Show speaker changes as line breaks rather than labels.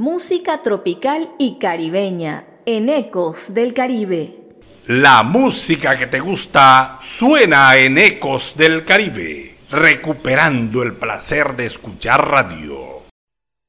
Música tropical y caribeña en Ecos del Caribe.
La música que te gusta suena en Ecos del Caribe, recuperando el placer de escuchar radio.